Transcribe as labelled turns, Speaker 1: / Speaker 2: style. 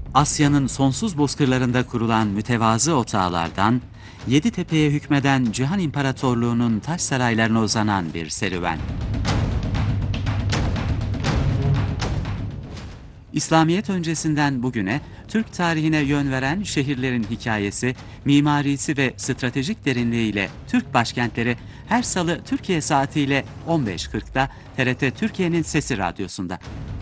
Speaker 1: Asya'nın sonsuz bozkırlarında kurulan mütevazı otağlardan, Yeditepe'ye hükmeden Cihan İmparatorluğu'nun taş saraylarına uzanan bir serüven. İslamiyet öncesinden bugüne Türk tarihine yön veren şehirlerin hikayesi, mimarisi ve stratejik derinliğiyle Türk başkentleri her salı Türkiye saatiyle 15.40'da TRT Türkiye'nin Sesi Radyosu'nda.